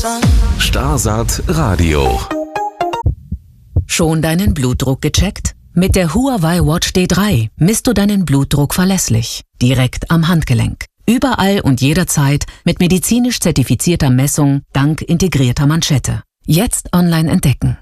Starsaat Radio. Schon deinen Blutdruck gecheckt? Mit der Huawei Watch D3 misst du deinen Blutdruck verlässlich, direkt am Handgelenk. Überall und jederzeit mit medizinisch zertifizierter Messung dank integrierter Manschette. Jetzt online entdecken.